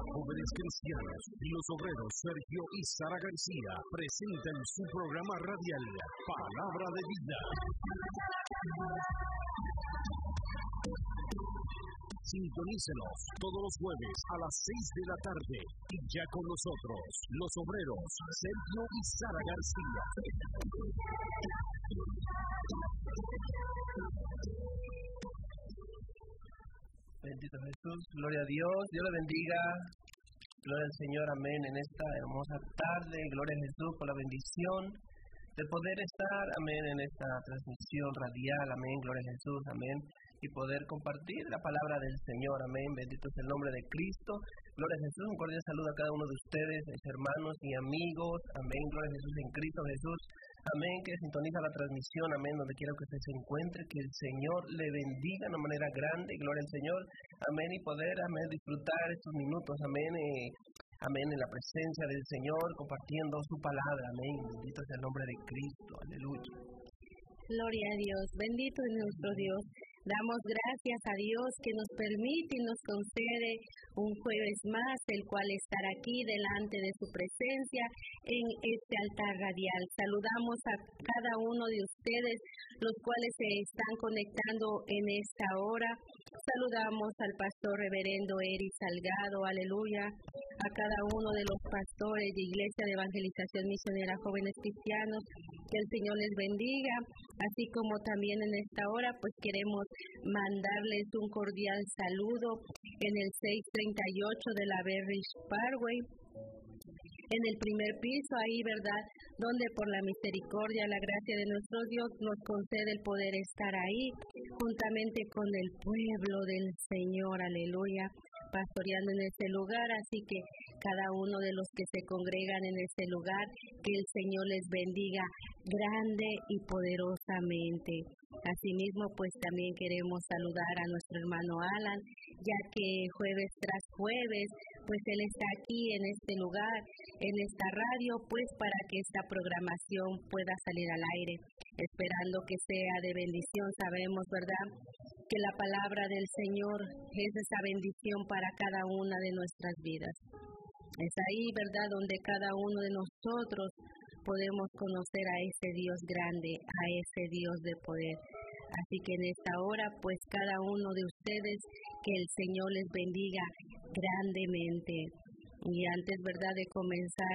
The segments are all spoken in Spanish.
Jóvenes Cristianos y los obreros Sergio y Sara García presentan su programa radial Palabra de Vida. Sintonícenos todos los jueves a las 6 de la tarde y ya con nosotros, los obreros Sergio y Sara García. Bendito Jesús, gloria a Dios, Dios le bendiga, gloria al Señor, amén, en esta hermosa tarde, gloria a Jesús por la bendición de poder estar, amén, en esta transmisión radial, amén, gloria a Jesús, amén, y poder compartir la palabra del Señor, amén, bendito es el nombre de Cristo, gloria a Jesús, un cordial saludo a cada uno de ustedes, mis hermanos y amigos, amén, gloria a Jesús en Cristo Jesús, amén, que sintoniza la transmisión, amén, donde quiera que usted se encuentre, que el Señor le bendiga de una manera grande, gloria al Señor, amén, y poder, amén, disfrutar estos minutos, amén, amén, en la presencia del Señor, compartiendo su palabra, amén, bendito es el nombre de Cristo, aleluya. Gloria a Dios, bendito es nuestro Dios. Damos gracias a Dios que nos permite y nos concede un jueves más, el cual estar aquí delante de su presencia en este altar radial. Saludamos a cada uno de ustedes, los cuales se están conectando en esta hora. Saludamos al pastor reverendo Eri Salgado, aleluya, a cada uno de los pastores de Iglesia de Evangelización Misionera Jóvenes Cristianos, que el Señor les bendiga, así como también en esta hora, pues queremos mandarles un cordial saludo en el 638 de la Berridge Parkway, en el primer piso, ahí, ¿verdad?, donde por la misericordia, la gracia de nuestro Dios nos concede el poder estar ahí, juntamente con el pueblo del Señor, aleluya, pastoreando en este lugar, así que cada uno de los que se congregan en este lugar, que el Señor les bendiga grande y poderosamente. Asimismo, pues también queremos saludar a nuestro hermano Alan, ya que jueves tras jueves, pues él está aquí en este lugar, en esta radio, pues para que esta programación pueda salir al aire, esperando que sea de bendición. Sabemos, ¿verdad?, que la palabra del Señor es esa bendición para cada una de nuestras vidas. Es ahí, ¿verdad?, donde cada uno de nosotros podemos conocer a ese Dios grande, a ese Dios de poder. Así que en esta hora, pues cada uno de ustedes, que el Señor les bendiga grandemente. Y antes, ¿verdad?, de comenzar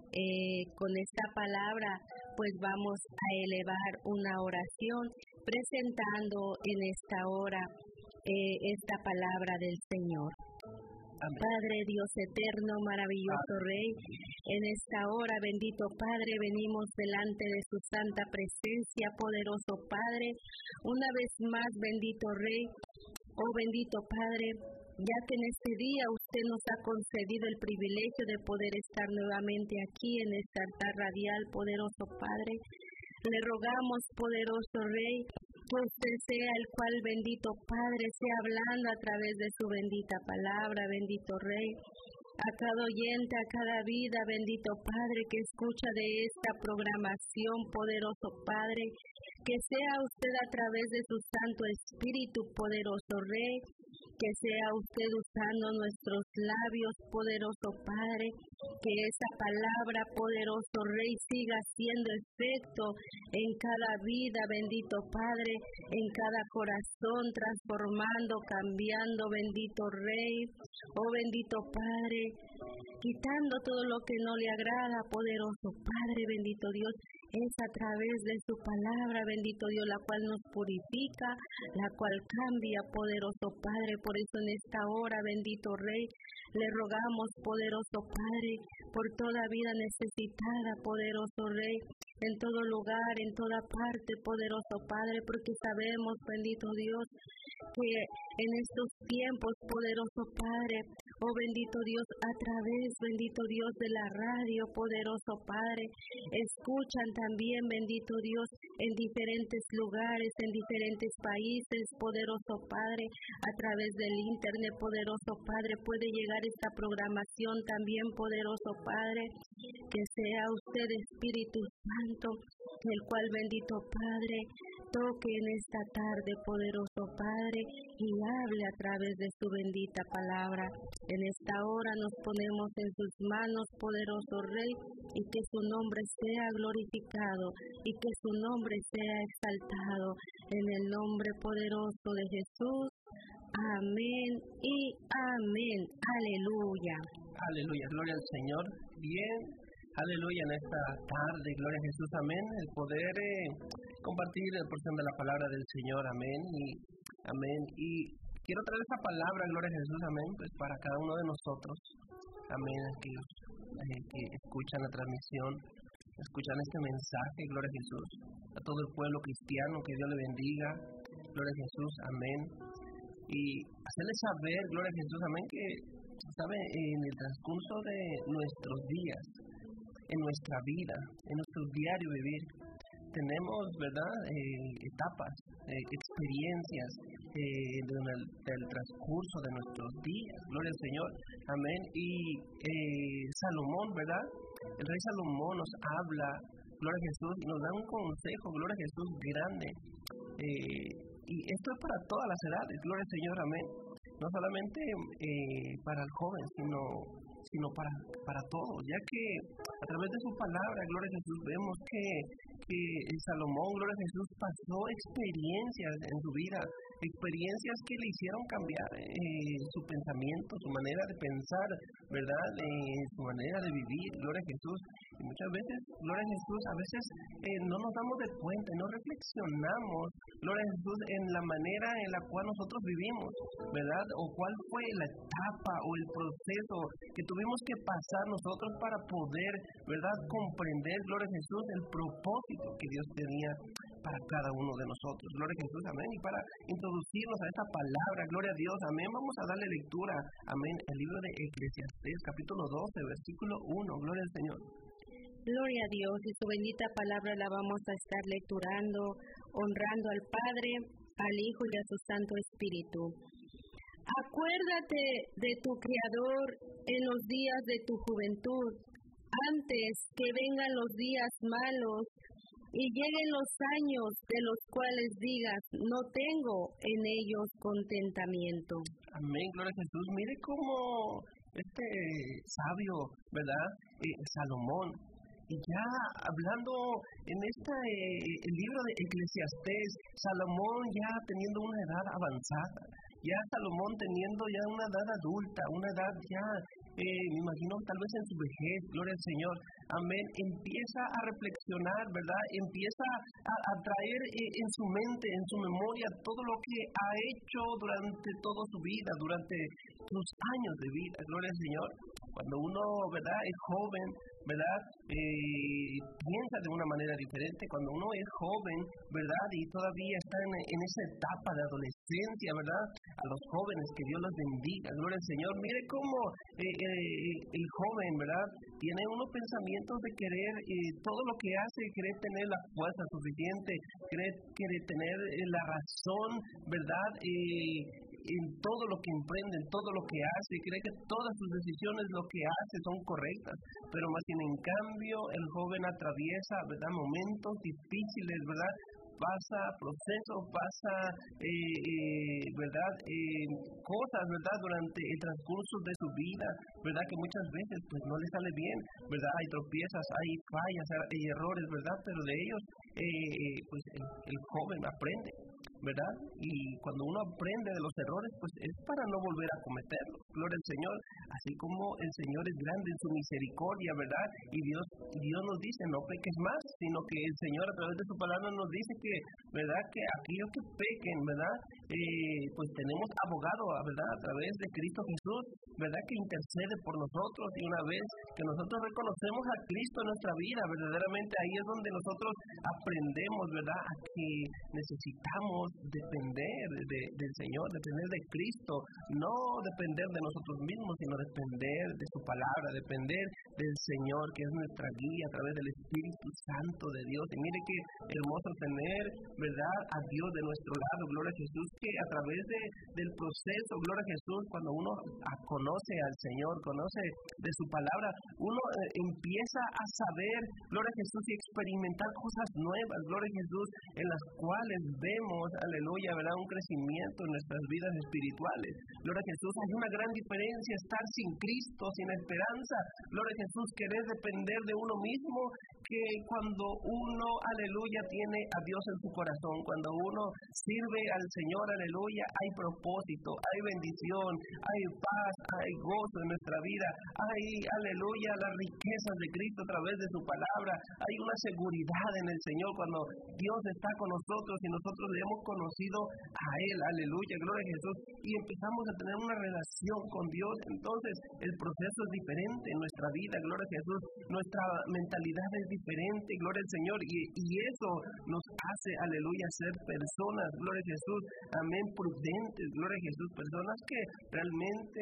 con esta palabra, pues vamos a elevar una oración presentando en esta hora esta palabra del Señor. Amén. Padre Dios eterno, maravilloso Rey, en esta hora, bendito Padre, venimos delante de su santa presencia, poderoso Padre, una vez más, bendito Rey, oh bendito Padre, ya que en este día usted nos ha concedido el privilegio de poder estar nuevamente aquí en este altar radial, poderoso Padre, le rogamos, poderoso Rey, que usted sea el cual, bendito Padre, sea hablando a través de su bendita palabra, bendito Rey, a cada oyente, a cada vida, bendito Padre, que escucha de esta programación, poderoso Padre, que sea usted a través de su Santo Espíritu, poderoso Rey, que sea usted usando nuestros labios, poderoso Padre, que esa palabra, poderoso Rey, siga haciendo efecto en cada vida, bendito Padre, en cada corazón, transformando, cambiando, bendito Rey, oh bendito Padre, quitando todo lo que no le agrada, poderoso Padre, bendito Dios, es a través de su palabra, bendito Dios, la cual nos purifica, la cual cambia, poderoso Padre. Por eso en esta hora, bendito Rey, le rogamos, poderoso Padre, por toda vida necesitada, poderoso Rey, en todo lugar, en toda parte, poderoso Padre, porque sabemos, bendito Dios, que en estos tiempos, poderoso Padre, oh bendito Dios, a través, bendito Dios, de la radio, poderoso Padre, escuchan también, bendito Dios, en diferentes lugares, en diferentes países, poderoso Padre, a través del internet, poderoso Padre, puede llegar esta programación también, poderoso Padre, que sea usted Espíritu Santo, el cual, bendito Padre, toque en esta tarde, poderoso Padre, y hable a través de su bendita palabra. En esta hora nos ponemos en sus manos, poderoso Rey, y que su nombre sea glorificado y que su nombre sea exaltado. En el nombre poderoso de Jesús. Amén y amén. Aleluya. Aleluya, gloria al Señor. Bien, aleluya en esta tarde, gloria a Jesús, amén. El poder compartir la porción de la palabra del Señor, amén. Y quiero traer esta palabra, gloria a Jesús, amén, pues para cada uno de nosotros, amén. Aquellos que escuchan la transmisión, escuchan este mensaje, gloria a Jesús. A todo el pueblo cristiano, que Dios le bendiga, gloria a Jesús, amén. Y hacerles saber, gloria a Jesús, amén, que, ¿sabe? En el transcurso de nuestros días, en nuestra vida, en nuestro diario vivir, tenemos, ¿verdad?, etapas, experiencias del transcurso de nuestros días, gloria al Señor, amén. Y Salomón, ¿verdad?, el rey Salomón nos habla, gloria a Jesús, y nos da un consejo, gloria a Jesús, grande. Y esto es para todas las edades, gloria al Señor, amén. No solamente para el joven, sino para todos, ya que a través de su palabra, gloria a Jesús, vemos que Salomón, gloria a Jesús, pasó experiencias en su vida, experiencias que le hicieron cambiar su pensamiento, su manera de pensar, ¿verdad? Su manera de vivir, gloria a Jesús. Y muchas veces, gloria a Jesús, a veces no nos damos de cuenta, no reflexionamos, gloria a Jesús, en la manera en la cual nosotros vivimos, ¿verdad? O cuál fue la etapa o el proceso que tuvimos que pasar nosotros para poder, ¿verdad?, comprender, gloria a Jesús, el propósito que Dios tenía para cada uno de nosotros, gloria a Jesús, amén. Y para introducirnos a esta palabra, gloria a Dios, amén, vamos a darle lectura, amén, el libro de Eclesiastés, capítulo 12, versículo 1, gloria al Señor. Gloria a Dios, y su bendita palabra la vamos a estar lecturando, honrando al Padre, al Hijo y a su Santo Espíritu. Acuérdate de tu Creador en los días de tu juventud, antes que vengan los días malos y lleguen los años de los cuales digas, no tengo en ellos contentamiento. Amén, gloria a Jesús. Mire cómo este sabio, ¿verdad?, Salomón, y ya hablando en el libro de Eclesiastés, Salomón ya teniendo una edad avanzada, ya Salomón teniendo ya una edad adulta, una edad ya, me imagino tal vez en su vejez, gloria al Señor, amén, empieza a reflexionar, ¿verdad? Empieza a traer en su mente, en su memoria, todo lo que ha hecho durante toda su vida, durante sus años de vida, gloria al Señor. Cuando uno, ¿verdad?, es joven, ¿verdad?, piensa de una manera diferente. Cuando uno es joven, ¿verdad?, y todavía está en esa etapa de adolescencia, ¿verdad?, a los jóvenes, que Dios los bendiga, gloria al Señor. Mire cómo el joven, ¿verdad?, tiene unos pensamientos de querer todo lo que hace, querer tener la fuerza suficiente, querer tener la razón, ¿verdad?, en todo lo que emprende, en todo lo que hace, cree que todas sus decisiones, lo que hace, son correctas, pero más bien en cambio el joven atraviesa, ¿verdad?, momentos difíciles, ¿verdad?, pasa procesos, pasa, ¿verdad?, cosas, ¿verdad?, durante el transcurso de su vida, ¿verdad?, que muchas veces pues no le sale bien, ¿verdad?, hay tropiezas, hay fallas, hay errores, ¿verdad?, pero de ellos pues el joven aprende, ¿verdad? Y cuando uno aprende de los errores, pues es para no volver a cometerlos. Gloria al Señor. Así como el Señor es grande en su misericordia, ¿verdad? Y Dios nos dice, no peques más, sino que el Señor a través de su palabra nos dice que, ¿verdad?, que aquellos que pequen, ¿verdad?, pues tenemos abogado, ¿verdad?, a través de Cristo Jesús, ¿verdad?, que intercede por nosotros. Y una vez que nosotros reconocemos a Cristo en nuestra vida, verdaderamente ahí es donde nosotros aprendemos, ¿verdad?, a que necesitamos depender del Señor, depender de Cristo, no depender de nosotros mismos, sino depender de su palabra, depender del Señor, que es nuestra guía a través del Espíritu Santo de Dios. Y mire qué hermoso tener, ¿verdad?, a Dios de nuestro lado, gloria a Jesús, que a través del proceso, gloria a Jesús, cuando uno conoce al Señor, conoce de su palabra, uno empieza a saber, gloria a Jesús, y experimentar cosas nuevas, gloria a Jesús, en las cuales vemos, aleluya, ¿verdad?, un crecimiento en nuestras vidas espirituales. Gloria a Jesús, hay una gran diferencia estar sin Cristo, sin esperanza, gloria a Jesús, querer depender de uno mismo, que cuando uno, aleluya, tiene a Dios en su corazón, cuando uno sirve al Señor, aleluya, hay propósito, hay bendición, hay paz, hay gozo en nuestra vida, hay, aleluya, las riquezas de Cristo a través de su palabra, hay una seguridad en el Señor cuando Dios está con nosotros y nosotros le hemos conocido a Él, aleluya, gloria a Jesús, y empezamos a tener una relación con Dios. Entonces el proceso es diferente en nuestra vida, gloria a Jesús, nuestra mentalidad es diferente, gloria al Señor, y eso nos hace, aleluya, ser personas, gloria a Jesús, amén, prudentes, gloria a Jesús, personas que realmente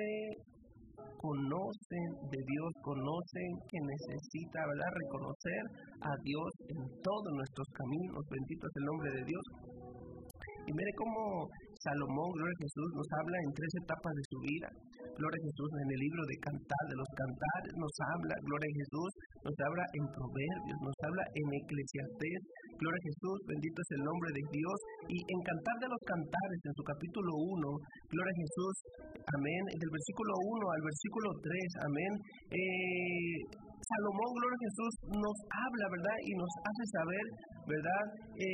conocen de Dios, conocen que necesita, ¿verdad?, reconocer a Dios en todos nuestros caminos. Bendito es el nombre de Dios. Y mire cómo Salomón, gloria a Jesús, nos habla en 3 etapas de su vida. Gloria a Jesús, en el libro de Cantar, de los Cantares, nos habla, gloria a Jesús, nos habla en Proverbios, nos habla en Eclesiastés, gloria a Jesús, bendito es el nombre de Dios. Y en Cantar de los Cantares, en su capítulo 1, gloria a Jesús, amén, del versículo 1 al versículo 3, amén, Salomón, gloria a Jesús, nos habla, ¿verdad?, y nos hace saber, ¿verdad?,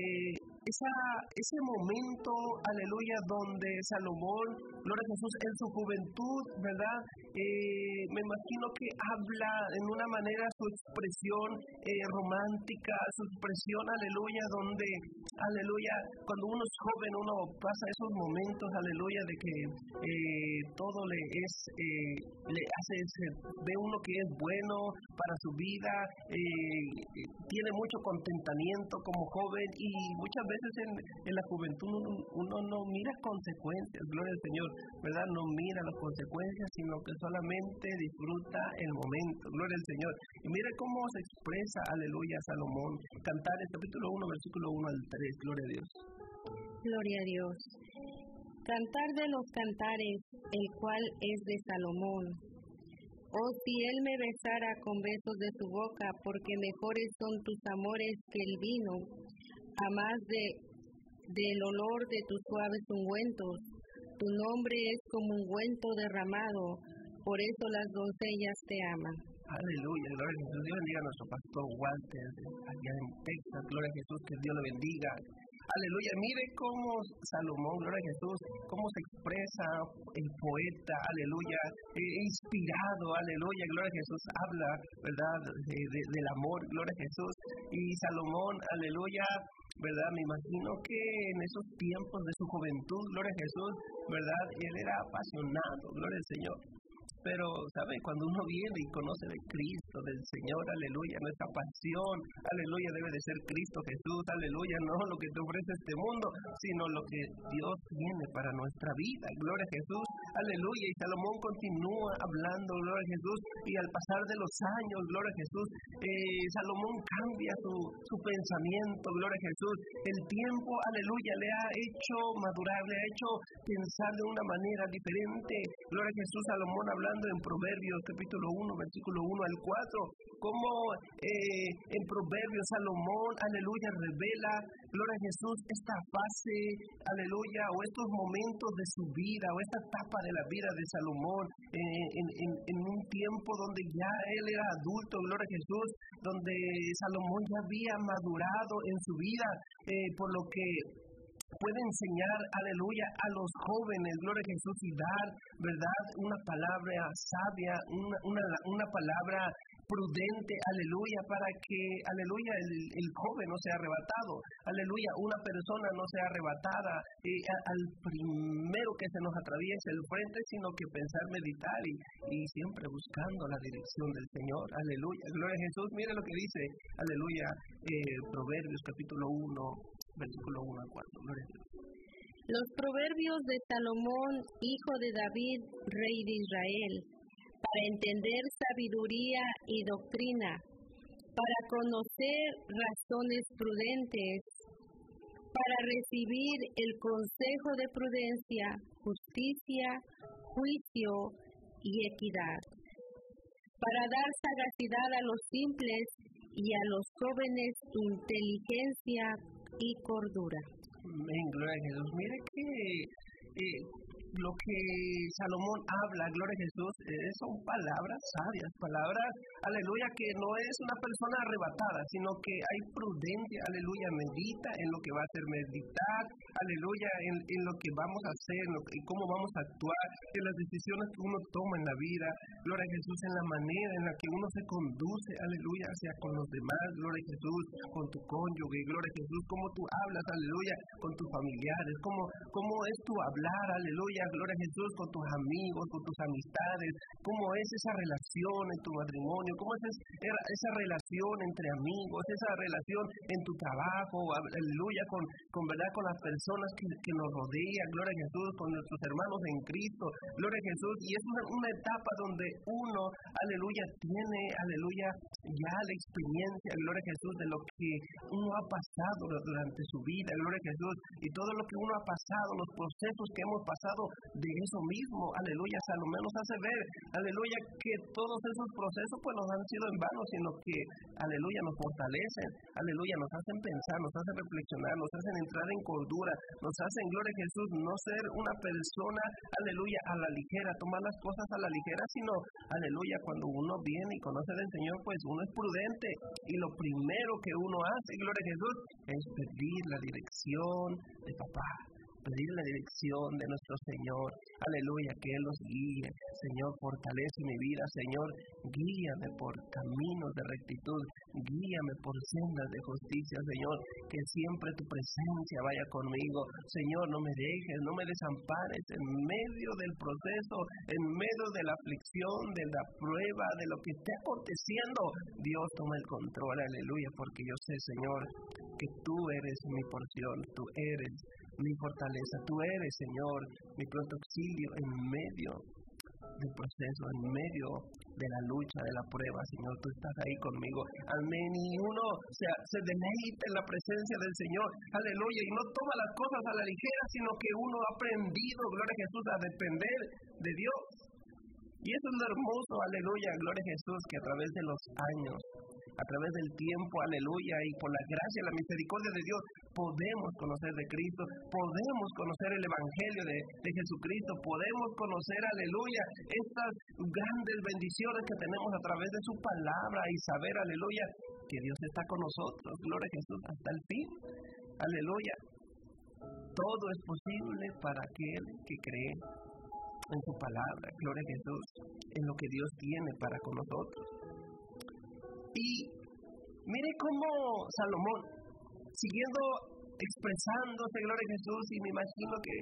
ese momento, aleluya, donde Salomón, gloria a Jesús, en su juventud, ¿verdad?, me imagino que habla en una manera su expresión romántica, su expresión, aleluya, donde, aleluya, cuando uno es joven, uno pasa esos momentos, aleluya, de que todo ve uno que es bueno para su vida, tiene mucho contentamiento como joven, y muchas veces en la juventud uno no mira consecuencias, gloria al Señor, ¿verdad? No mira las consecuencias, sino que solamente disfruta el momento, gloria al Señor. Y mire cómo se expresa, aleluya, Salomón. Cantares, capítulo 1, versículo 1 al 3, gloria a Dios. Gloria a Dios. Cantar de los Cantares, el cual es de Salomón. Oh, si él me besara con besos de su boca, porque mejores son tus amores que el vino, a más del olor de tus suaves ungüentos. Tu nombre es como ungüento derramado, por eso las doncellas te aman. Aleluya, gloria a Jesús. Dios bendiga a nuestro pastor Walter, allá en Texas, gloria a Jesús, que Dios le bendiga. Aleluya, mire cómo Salomón, gloria a Jesús, cómo se expresa el poeta, aleluya, inspirado, aleluya, gloria a Jesús, habla, ¿verdad?, del amor, gloria a Jesús. Y Salomón, aleluya, ¿verdad?, me imagino que en esos tiempos de su juventud, gloria a Jesús, ¿verdad?, él era apasionado, gloria al Señor. Pero, ¿sabe? Cuando uno viene y conoce de Cristo, del Señor, aleluya, nuestra pasión, aleluya, debe de ser Cristo Jesús, aleluya, no lo que te ofrece este mundo, sino lo que Dios tiene para nuestra vida, gloria a Jesús, aleluya. Y Salomón continúa hablando, gloria a Jesús, y al pasar de los años, gloria a Jesús, Salomón cambia su pensamiento, gloria a Jesús. El tiempo, aleluya, le ha hecho madurar, le ha hecho pensar de una manera diferente, gloria a Jesús. Salomón hablando en Proverbios capítulo 1, versículo 1 al 4, como en Proverbios Salomón, aleluya, revela, gloria a Jesús, esta fase, aleluya, o estos momentos de su vida, o esta etapa de la vida de Salomón, en un tiempo donde ya él era adulto, gloria a Jesús, donde Salomón ya había madurado en su vida, por lo que puede enseñar, aleluya, a los jóvenes, gloria a Jesús, y dar, ¿verdad?, una palabra sabia, una palabra prudente, aleluya, para que, aleluya, el joven no sea arrebatado, aleluya, una persona no sea arrebatada al primero que se nos atraviese el frente, sino que pensar, meditar y siempre buscando la dirección del Señor, aleluya, gloria a Jesús. Mire lo que dice, aleluya, Proverbios capítulo 1, versículo 1 al 4, gloria a Dios. Los proverbios de Salomón, hijo de David, rey de Israel, para entender sabiduría y doctrina, para conocer razones prudentes, para recibir el consejo de prudencia, justicia, juicio y equidad, para dar sagacidad a los simples y a los jóvenes inteligencia y cordura. Amén, gloria a Jesús. Mire que lo que Salomón habla, gloria a Jesús, son palabras sabias, palabras, aleluya, que no es una persona arrebatada, sino que hay prudencia, aleluya, medita en lo que va a hacer, meditar, aleluya, en lo que vamos a hacer, en cómo vamos a actuar, en las decisiones que uno toma en la vida, gloria a Jesús, en la manera en la que uno se conduce, aleluya, hacia con los demás, gloria a Jesús, con tu cónyuge, gloria a Jesús, cómo tú hablas, aleluya, con tus familiares, cómo es tu hablar, aleluya, gloria a Jesús, con tus amigos, con tus amistades, cómo es esa relación en tu matrimonio, cómo es esa relación entre amigos, esa relación en tu trabajo, aleluya, con verdad, con las personas que nos rodean, gloria a Jesús, con nuestros hermanos en Cristo, gloria a Jesús, y es una etapa donde uno, aleluya, tiene, aleluya, ya la experiencia, gloria a Jesús, de lo que uno ha pasado durante su vida, gloria a Jesús, y todo lo que uno ha pasado, los procesos que hemos pasado de eso mismo, aleluya. Salomón nos hace ver, aleluya, que todos esos procesos pues nos han sido en vano, sino que, aleluya, nos fortalecen, aleluya, nos hacen pensar, nos hacen reflexionar, nos hacen entrar en cordura, nos hacen, gloria a Jesús, no ser una persona, aleluya, a la ligera, tomar las cosas a la ligera, sino, aleluya, cuando uno viene y conoce del Señor, pues uno es prudente, y lo primero que uno hace, gloria a Jesús, es pedir la dirección de papá, pedir la dirección de nuestro Señor, aleluya, que Él nos guíe. Señor, fortalece mi vida, Señor, guíame por caminos de rectitud, guíame por sendas de justicia, Señor, que siempre tu presencia vaya conmigo, Señor, no me dejes, no me desampares en medio del proceso, en medio de la aflicción, de la prueba, de lo que esté aconteciendo. Dios, toma el control, aleluya, porque yo sé, Señor, que tú eres mi porción, tú eres mi fortaleza, tú eres, Señor, mi pronto auxilio en medio del proceso, en medio de la lucha, de la prueba, Señor, tú estás ahí conmigo, amén, y uno se deleita en la presencia del Señor, aleluya, y no toma las cosas a la ligera, sino que uno ha aprendido, gloria a Jesús, a depender de Dios, y eso es lo hermoso, aleluya, gloria a Jesús, que a través de los años, a través del tiempo, aleluya, y por la gracia y la misericordia de Dios, podemos conocer de Cristo, podemos conocer el Evangelio de Jesucristo, podemos conocer, aleluya, estas grandes bendiciones que tenemos a través de su palabra y saber, aleluya, que Dios está con nosotros, gloria a Jesús, hasta el fin, aleluya. Todo es posible para aquel que cree en su palabra, gloria a Jesús, en lo que Dios tiene para con nosotros. Y mire cómo Salomón, siguiendo expresándose, gloria a Jesús, y me imagino que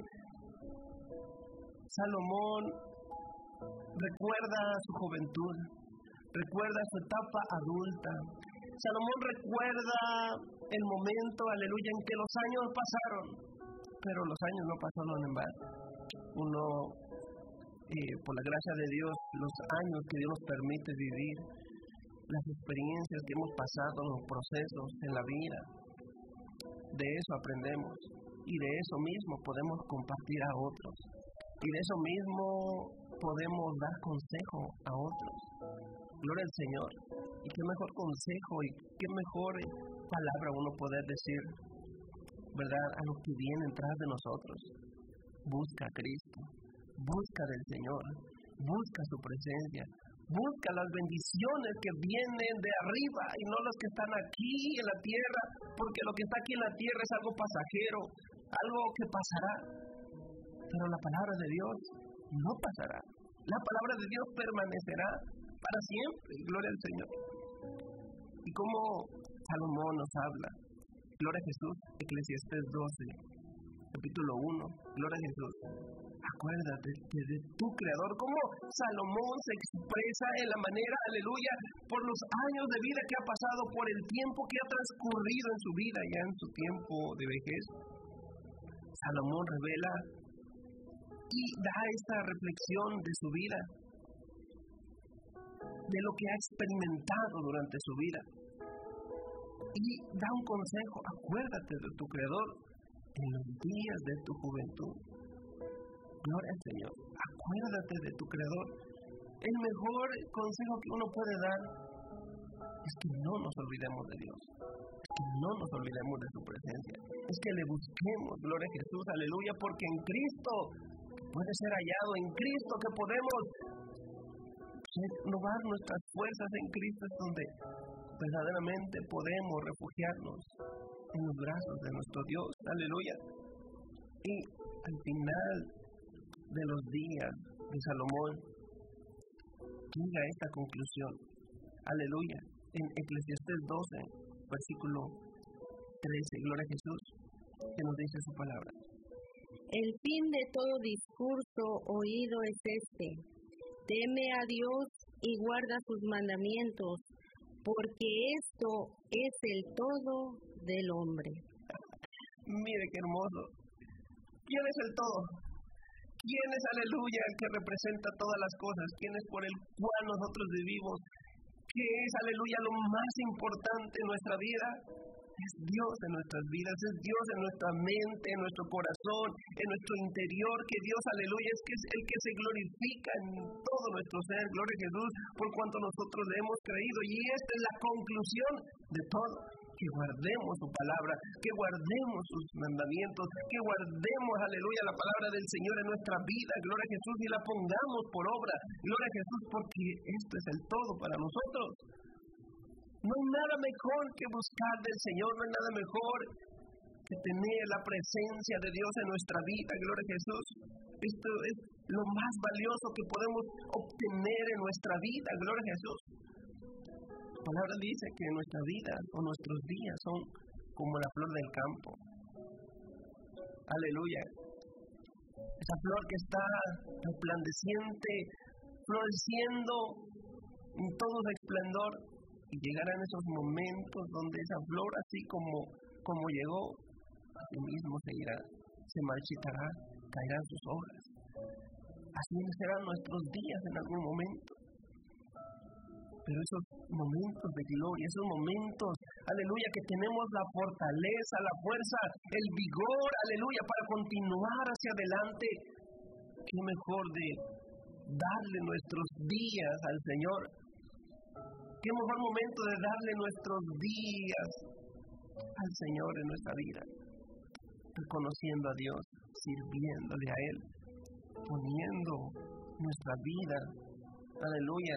Salomón recuerda su juventud, recuerda su etapa adulta. Salomón recuerda el momento, aleluya, en que los años pasaron, pero los años no pasaron en vano. Uno, por la gracia de Dios, los años que Dios nos permite vivir, las experiencias que hemos pasado, los procesos en la vida, de eso aprendemos y de eso mismo podemos compartir a otros y de eso mismo podemos dar consejo a otros. Gloria al Señor. Y qué mejor consejo y qué mejor palabra uno poder decir, ¿verdad?, a los que vienen tras de nosotros. Busca a Cristo, busca del Señor, busca su presencia, busca las bendiciones que vienen de arriba y no las que están aquí en la tierra, porque lo que está aquí en la tierra es algo pasajero, algo que pasará, pero la palabra de Dios no pasará. La palabra de Dios permanecerá para siempre, gloria al Señor. Y como Salomón nos habla, gloria a Jesús, Eclesiastés 12, capítulo 1, gloria a Jesús. Acuérdate de tu Creador, como Salomón se expresa en la manera, aleluya, por los años de vida que ha pasado, por el tiempo que ha transcurrido en su vida, ya en su tiempo de vejez. Salomón revela y da esta reflexión de su vida, de lo que ha experimentado durante su vida. Y da un consejo: acuérdate de tu Creador en los días de tu juventud. Gloria al Señor. Acuérdate de tu Creador. El mejor consejo que uno puede dar es que no nos olvidemos de Dios, es que no nos olvidemos de su presencia, es que le busquemos, gloria a Jesús, aleluya, porque en Cristo puede ser hallado, en Cristo que podemos renovar nuestras fuerzas, en Cristo es donde verdaderamente podemos refugiarnos en los brazos de nuestro Dios, aleluya. Y al final de los días de Salomón llega esta conclusión, aleluya, en Eclesiastés 12, versículo 13, gloria a Jesús, que nos dice su palabra. El fin de todo discurso oído es este: teme a Dios y guarda sus mandamientos, porque esto es el todo del hombre. Mire qué hermoso. ¿Quién es el todo? ¿Quién es, aleluya, el que representa todas las cosas? ¿Quién es por el cual nosotros vivimos? ¿Qué es, aleluya, lo más importante en nuestra vida? Es Dios en nuestras vidas, es Dios en nuestra mente, en nuestro corazón, en nuestro interior, que Dios, aleluya, es que es el que se glorifica en todo nuestro ser, gloria a Jesús, por cuanto nosotros le hemos creído. Y esta es la conclusión de todo: que guardemos su palabra, que guardemos sus mandamientos, que guardemos, aleluya, la palabra del Señor en nuestra vida, gloria a Jesús, y la pongamos por obra, gloria a Jesús, porque esto es el todo para nosotros. No hay nada mejor que buscar del Señor, no hay nada mejor que tener la presencia de Dios en nuestra vida, gloria a Jesús. Esto es lo más valioso que podemos obtener en nuestra vida, gloria a Jesús. La palabra dice que nuestra vida o nuestros días son como la flor del campo. Aleluya. Esa flor que está resplandeciente, floreciendo en todo su esplendor. Y llegarán esos momentos donde esa flor, así como llegó, así mismo se irá, se marchitará, caerán sus hojas. Así serán nuestros días en algún momento. Pero esos momentos de gloria, esos momentos, aleluya, que tenemos la fortaleza, la fuerza, el vigor, aleluya, para continuar hacia adelante, qué mejor de darle nuestros días al Señor. Qué mejor momento de darle nuestros días al Señor en nuestra vida, reconociendo a Dios, sirviéndole a Él, poniendo nuestra vida, aleluya,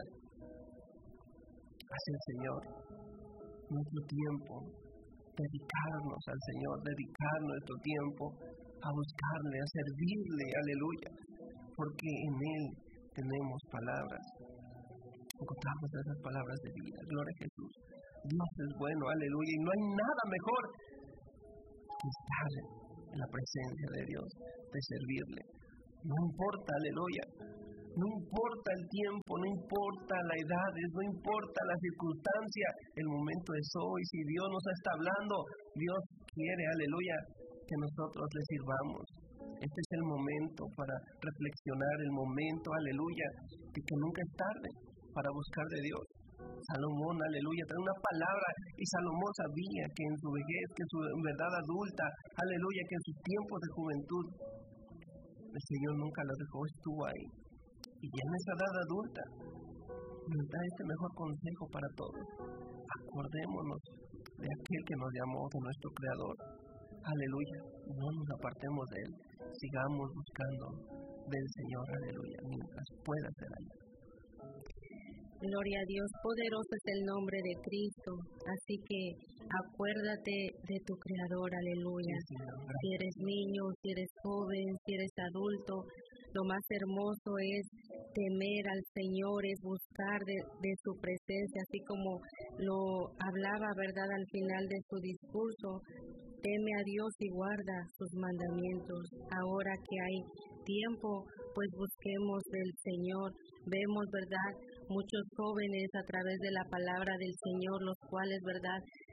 hacia el Señor, nuestro tiempo, dedicarnos al Señor, dedicar nuestro tiempo a buscarle, a servirle, aleluya, porque en Él tenemos palabras. Encontramos esas palabras de vida, gloria a Jesús. Dios es bueno, aleluya, y no hay nada mejor que estar en la presencia de Dios, de servirle. No importa, aleluya, no importa el tiempo, no importa la edad, no importa la circunstancia, el momento es hoy. Si Dios nos está hablando, Dios quiere, aleluya, que nosotros le sirvamos. Este es el momento para reflexionar, el momento, aleluya, de que nunca es tarde para buscar de Dios. Salomón, aleluya, trae una palabra, y Salomón sabía que en su vejez, que en su verdad adulta, aleluya, que en sus tiempos de juventud, el Señor nunca lo dejó, estuvo ahí. Y ya en esa edad adulta, nos da este mejor consejo para todos: acordémonos de aquel que nos llamó, de nuestro Creador. Aleluya, no nos apartemos de Él, sigamos buscando del Señor, aleluya, mientras pueda ser ahí. Gloria a Dios, poderoso es el nombre de Cristo, así que acuérdate de tu Creador, aleluya. Si eres niño, si eres joven, si eres adulto, lo más hermoso es temer al Señor, es buscar de su presencia, así como lo hablaba, ¿verdad?, al final de su discurso. Teme a Dios y guarda sus mandamientos. Ahora que hay tiempo, pues busquemos del Señor. Vemos, ¿verdad?, muchos jóvenes a través de la palabra del Señor, los cuales, ¿verdad?,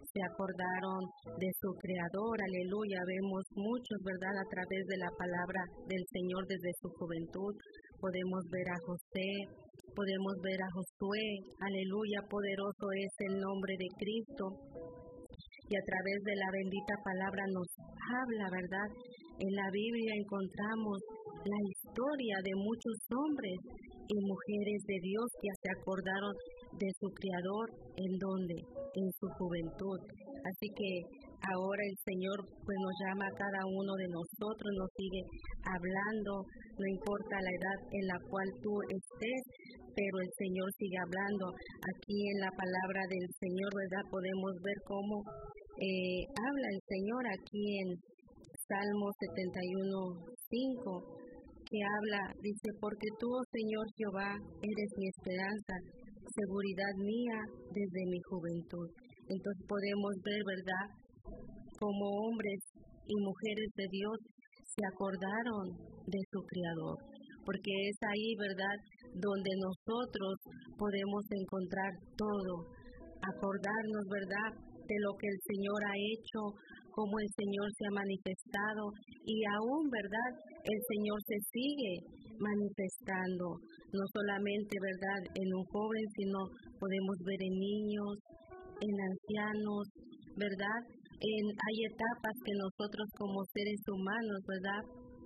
se acordaron de su Creador, aleluya. Vemos muchos, ¿verdad? A través de la palabra del Señor desde su juventud. Podemos ver a José, podemos ver a Josué, aleluya, poderoso es el nombre de Cristo. Y a través de la bendita palabra nos habla, ¿verdad? En la Biblia encontramos la historia de muchos hombres y mujeres de Dios que se acordaron de su Creador, ¿en dónde? En su juventud. Así que ahora el Señor pues nos llama a cada uno de nosotros, nos sigue hablando, no importa la edad en la cual tú estés, pero el Señor sigue hablando. Aquí en la palabra del Señor, ¿verdad? Podemos ver cómo habla el Señor aquí en Salmo 71:5, que habla, dice, porque tú, oh Señor Jehová, eres mi esperanza, seguridad mía desde mi juventud. Entonces podemos ver, ¿verdad?, como hombres y mujeres de Dios se acordaron de su Creador, porque es ahí, ¿verdad?, donde nosotros podemos encontrar todo, acordarnos, ¿verdad?, de lo que el Señor ha hecho, cómo el Señor se ha manifestado y aún, ¿verdad?, el Señor se sigue manifestando, no solamente, ¿verdad?, en un joven, sino podemos ver en niños, en ancianos, ¿verdad? Hay etapas que nosotros como seres humanos, ¿verdad?,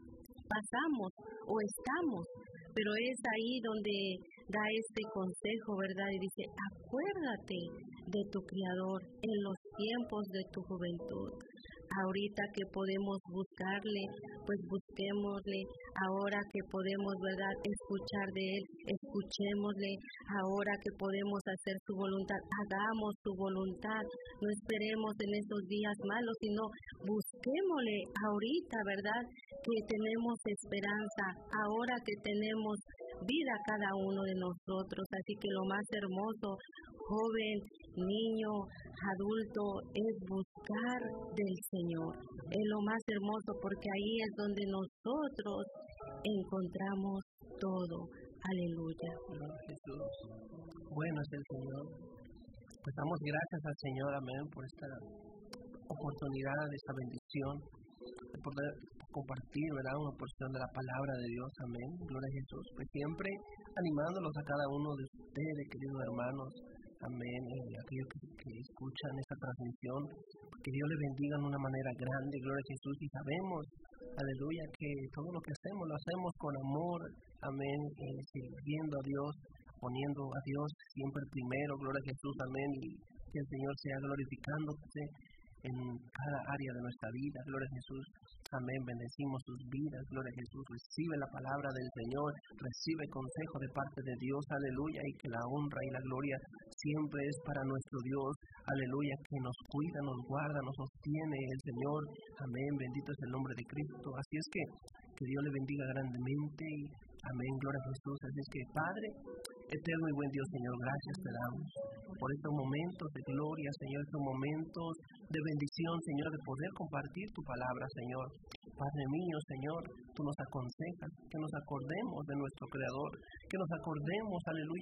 pasamos o estamos, pero es ahí donde da este consejo, ¿verdad? Y dice, acuérdate de tu Creador en los tiempos de tu juventud. Ahorita que podemos buscarle, pues busquémosle. Ahora que podemos, ¿verdad?, escuchar de Él, escuchémosle. Ahora que podemos hacer su voluntad, hagamos su voluntad. No esperemos en esos días malos, sino busquémosle ahorita, ¿verdad?, que tenemos esperanza. Ahora que tenemos vida cada uno de nosotros. Así que lo más hermoso, joven, niño, adulto, es buscar del Señor. Es lo más hermoso porque ahí es donde nosotros encontramos todo. Aleluya. Jesús, bueno es el Señor. Pues damos gracias al Señor, amén, por esta oportunidad, esta bendición, de poder compartir, ¿verdad?, una porción de la palabra de Dios, amén. Gloria a Jesús. Pues siempre animándolos a cada uno de ustedes, queridos hermanos, amén, aquellos que escuchan esta transmisión, que Dios les bendiga de una manera grande, gloria a Jesús, y sabemos, aleluya, que todo lo que hacemos lo hacemos con amor, amén, sirviendo a Dios, poniendo a Dios siempre primero, gloria a Jesús, amén, y que el Señor sea glorificándose en cada área de nuestra vida, gloria a Jesús. Amén, bendecimos sus vidas, gloria a Jesús, recibe la palabra del Señor, recibe consejo de parte de Dios, aleluya, y que la honra y la gloria siempre es para nuestro Dios, aleluya, que nos cuida, nos guarda, nos sostiene el Señor, amén, bendito es el nombre de Cristo. Así es que Dios le bendiga grandemente, y amén, gloria a Jesús. Así es que, Padre eterno y buen Dios, Señor, gracias te damos por estos momentos de gloria, Señor, estos momentos de bendición, Señor, de poder compartir tu palabra, Señor. Padre mío, Señor, tú nos aconsejas que nos acordemos de nuestro Creador, que nos acordemos, aleluya,